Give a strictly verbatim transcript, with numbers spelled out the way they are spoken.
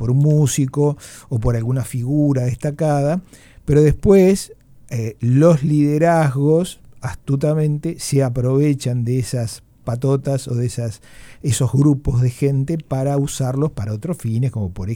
por un músico o por alguna figura destacada, pero después eh, los liderazgos astutamente se aprovechan de esas patotas o de esas, esos grupos de gente para usarlos para otros fines, como por ejemplo